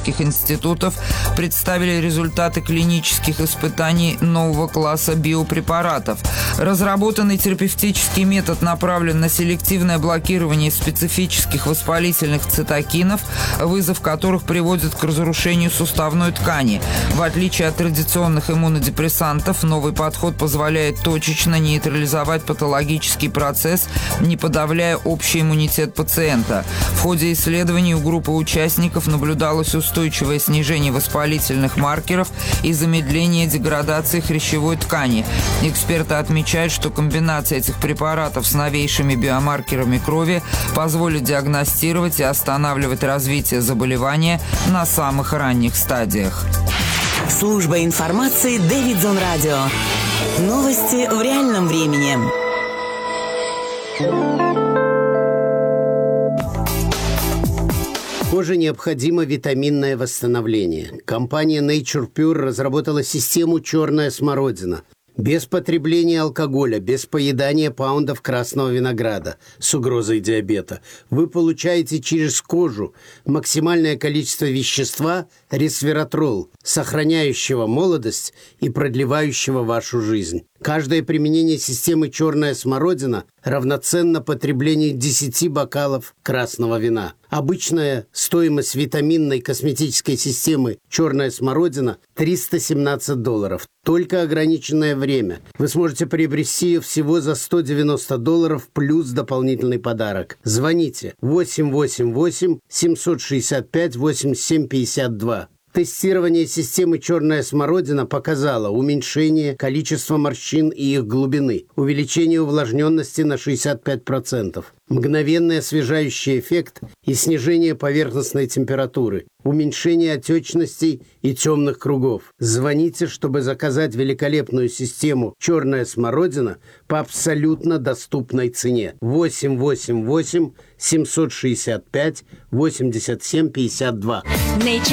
медицинских институтов представили результаты клинических испытаний нового класса биопрепаратов. Разработанный терапевтический метод направлен на селективное блокирование специфических воспалительных цитокинов, вызов которых приводит к разрушению суставной ткани. В отличие от традиционных иммунодепрессантов, новый подход позволяет точечно нейтрализовать патологический процесс, не подавляя общий иммунитет пациента. В ходе исследований у группы участников наблюдалось устойчивое снижение воспалительных маркеров и замедление деградации хрящевой ткани. Эксперты отмечают, что комбинация этих препаратов с новейшими биомаркерами крови позволит диагностировать и останавливать развитие заболевания на самых ранних стадиях. Служба информации Дэвидсон Радио. Новости в реальном времени. Коже необходимо витаминное восстановление. Компания Nature Pure разработала систему «Черная смородина». Без потребления алкоголя, без поедания паундов красного винограда с угрозой диабета вы получаете через кожу максимальное количество вещества ресвератрол, сохраняющего молодость и продлевающего вашу жизнь. Каждое применение системы «Черная смородина» равноценно потреблению 10 бокалов красного вина. Обычная стоимость витаминной косметической системы «Черная смородина» $317. Только ограниченное время. Вы сможете приобрести ее всего за $190 плюс дополнительный подарок. Звоните 888-765-8752. Тестирование системы «Черная смородина» показало уменьшение количества морщин и их глубины, увеличение увлажненности на 65%, мгновенный освежающий эффект и снижение поверхностной температуры, уменьшение отечностей и темных кругов. Звоните, чтобы заказать великолепную систему «Черная смородина» по абсолютно доступной цене. 888-765-8752.